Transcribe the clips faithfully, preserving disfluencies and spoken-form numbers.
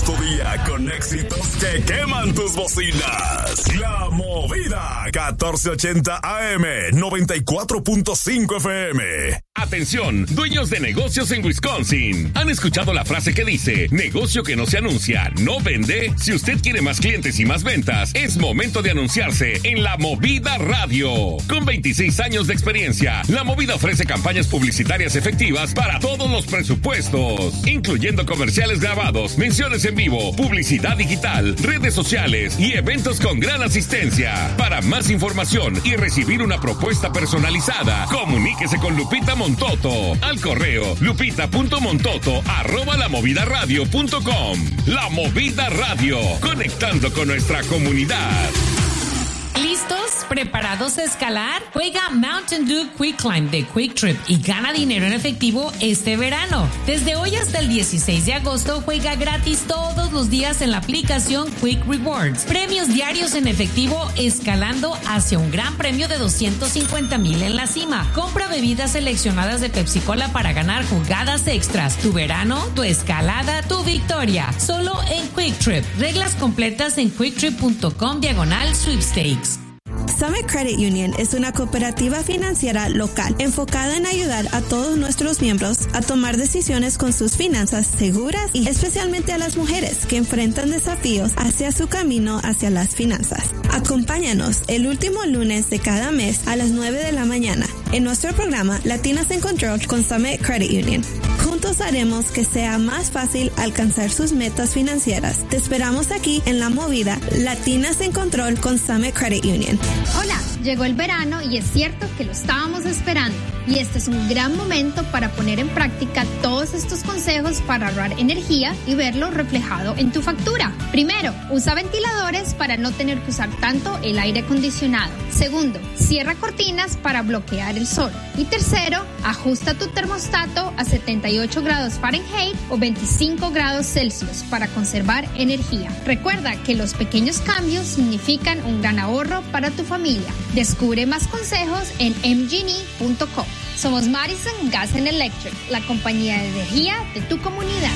Empezamos tu día con éxitos que queman tus bocinas. La Movida, catorce ochenta A M, noventa y cuatro punto cinco F M. Atención, dueños de negocios en Wisconsin. ¿Han escuchado la frase que dice, negocio que no se anuncia, no vende? Si usted quiere más clientes y más ventas, es momento de anunciarse en La Movida Radio. Con veintiséis años de experiencia, La Movida ofrece campañas publicitarias efectivas para todos los presupuestos, incluyendo comerciales grabados, menciones en vivo, publicidad digital, redes sociales y eventos con gran asistencia. Para más información y recibir una propuesta personalizada, comuníquese con Lupita Montoto al correo lupita.montoto arroba lamovidaradio.com. La Movida Radio, conectando con nuestra comunidad. ¿Listos? ¿Preparados a escalar? Juega Mountain Dew Quick Climb de Quick Trip y gana dinero en efectivo este verano. Desde hoy hasta el dieciséis de agosto, juega gratis todos los días en la aplicación Quick Rewards. Premios diarios en efectivo escalando hacia un gran premio de doscientos cincuenta mil en la cima. Compra bebidas seleccionadas de Pepsi Cola para ganar jugadas extras. Tu verano, tu escalada, tu victoria. Solo en Quick Trip. Reglas completas en quicktrip.com diagonal sweepstakes. Summit Credit Union es una cooperativa financiera local enfocada en ayudar a todos nuestros miembros a tomar decisiones con sus finanzas seguras y especialmente a las mujeres que enfrentan desafíos hacia su camino hacia las finanzas. Acompáñanos el último lunes de cada mes a las nueve de la mañana en nuestro programa Latinas en Control con Summit Credit Union. Juntos haremos que sea más fácil alcanzar sus metas financieras. Te esperamos aquí en La Movida Latinas en Control con Summit Credit Union. Hola, llegó el verano y es cierto que lo estábamos esperando. Y este es un gran momento para poner en práctica todos estos consejos para ahorrar energía y verlo reflejado en tu factura. Primero, usa ventiladores para no tener que usar tanto el aire acondicionado. Segundo, cierra cortinas para bloquear el sol. Y tercero, ajusta tu termostato a setenta y ocho grados Fahrenheit o veinticinco grados Celsius para conservar energía. Recuerda que los pequeños cambios significan un gran ahorro para tu familia. Descubre más consejos en m g n e punto com. Somos Madison Gas and Electric, la compañía de energía de tu comunidad.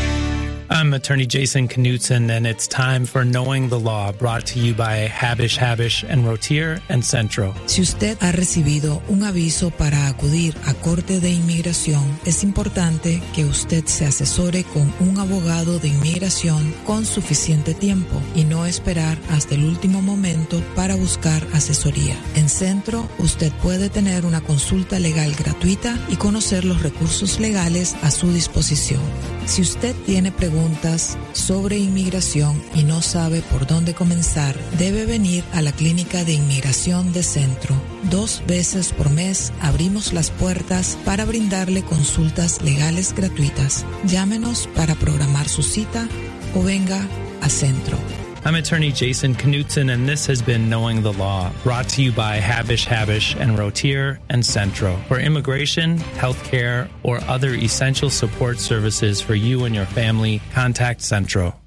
I'm Attorney Jason Knutson, and it's time for Knowing the Law, brought to you by Habish, Habish and Rotier and Centro. Si usted ha recibido un aviso para acudir a Corte de Inmigración, es importante que usted se asesore con un abogado de inmigración con suficiente tiempo y no esperar hasta el último momento para buscar asesoría. En Centro, usted puede tener una consulta legal gratuita y conocer los recursos legales a su disposición. Si usted tiene preguntas sobre inmigración y no sabe por dónde comenzar, debe venir a la Clínica de Inmigración de Centro. Dos veces por mes abrimos las puertas para brindarle consultas legales gratuitas. Llámenos para programar su cita o venga a Centro. I'm Attorney Jason Knutson, and this has been Knowing the Law, brought to you by Habish, Habish and Rotier and Centro. For immigration, healthcare, or other essential support services for you and your family, contact Centro.